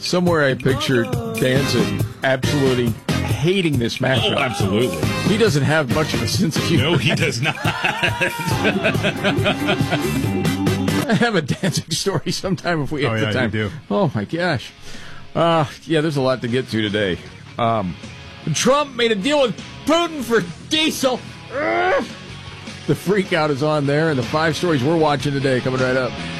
Somewhere I pictured Danzig absolutely hating this matchup. Oh, absolutely. He doesn't have much of a sense of humor. No, he does not. I have a Danzig story sometime if we have the time. You do. Oh, my gosh. Yeah, there's a lot to get to today. Trump made a deal with Putin for diesel. The freak out is on there, and the 5 stories we're watching today coming right up.